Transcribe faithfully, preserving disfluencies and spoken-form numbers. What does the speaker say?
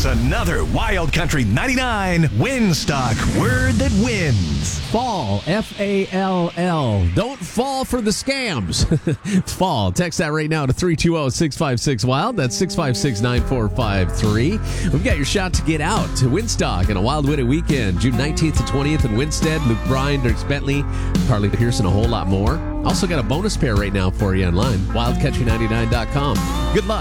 Here's another Wild Country ninety-nine Winstock Word That Wins. Fall, F A L L. Don't fall for the scams. Fall. Text that right now to three two zero, six five six, WILD. That's six five six, nine four five three. We've got your shot to get out to Winstock and a Wild Winter weekend, June nineteenth to twentieth in Winstead. Luke Bryan, Dirk Bentley, Carly Pearson, a whole lot more. Also got a bonus pair right now for you online, wild country ninety-nine dot com. Good luck.